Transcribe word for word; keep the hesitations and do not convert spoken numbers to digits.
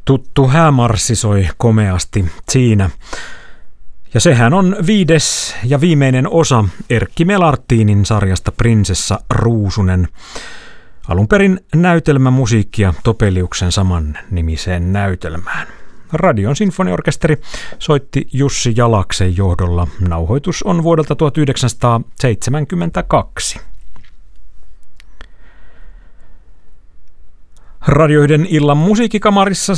Tuttu häämarssi soi komeasti siinä. Ja sehän on viides ja viimeinen osa Erkki Melartinin sarjasta Prinsessa Ruusunen. Alun perin näytelmämusiikkia Topeliuksen saman nimiseen näytelmään. Radion sinfoniorkesteri soitti Jussi Jalaksen johdolla. Nauhoitus on vuodelta tuhatyhdeksänsataaseitsemänkymmentäkaksi. Radioiden illan musiikkikamarissa